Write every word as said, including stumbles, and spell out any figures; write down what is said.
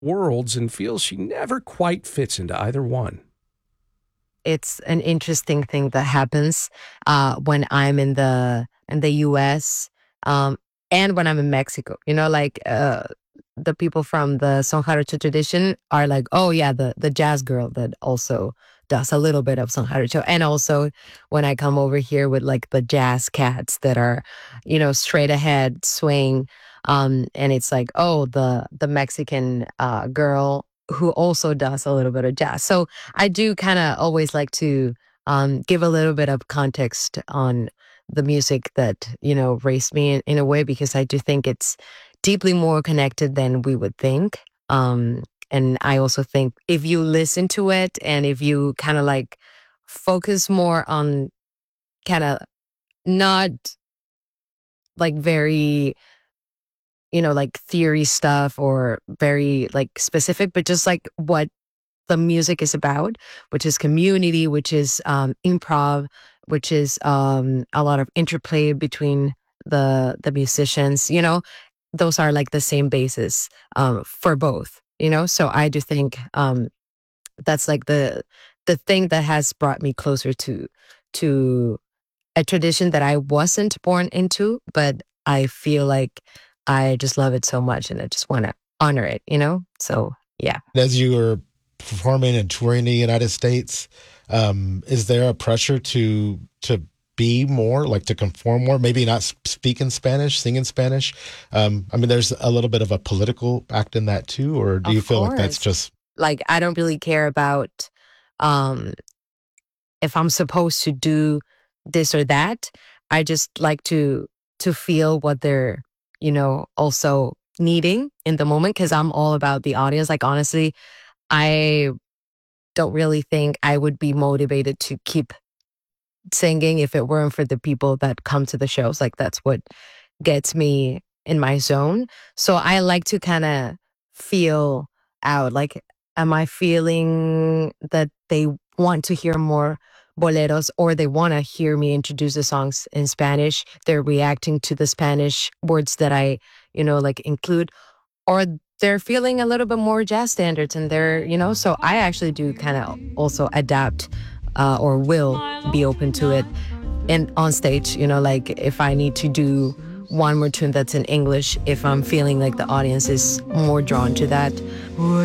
worlds and feels she never quite fits into either one. It's an interesting thing that happens uh, when I'm in the in the U S um, and when I'm in Mexico. You know, like uh, the people from the Son Jarocho tradition are like, oh yeah, the the jazz girl that also does a little bit of Son Jarocho. And also when I come over here with like the jazz cats that are, you know, straight ahead swing. Um, and it's like, oh, the the Mexican uh, girl who also does a little bit of jazz. So I do kind of always like to um, give a little bit of context on the music that, you know, raised me in, in a way, because I do think it's deeply more connected than we would think. Um, and I also think if you listen to it and if you kind of like focus more on kind of not like very, you know, like theory stuff or very like specific, but just like what the music is about, which is community, which is um, improv, which is um, a lot of interplay between the the musicians. You know, those are like the same basis um, for both. You know, so I do think um, that's like the the thing that has brought me closer to to a tradition that I wasn't born into, but I feel like I just love it so much and I just want to honor it. You know, so yeah. As you were performing and touring the United States, um, is there a pressure to to be more, like to conform more, maybe not speak in Spanish, sing in Spanish? Um, I mean, there's a little bit of a political act in that too, or do Of you feel course. like that's just... Like, I don't really care about um, if I'm supposed to do this or that. I just like to to feel what they're, you know, also needing in the moment, because I'm all about the audience. Like, honestly, I don't really think I would be motivated to keep singing if it weren't for the people that come to the shows. Like, that's what gets me in my zone. So I like to kind of feel out. Like, am I feeling that they want to hear more boleros, or they want to hear me introduce the songs in Spanish? They're reacting to the Spanish words that I, you know, like include, or they're feeling a little bit more jazz standards and they're, you know, so I actually do kind of also adapt uh, or will be open to it. And on stage, you know, like if I need to do one more tune that's in English, if I'm feeling like the audience is more drawn to that.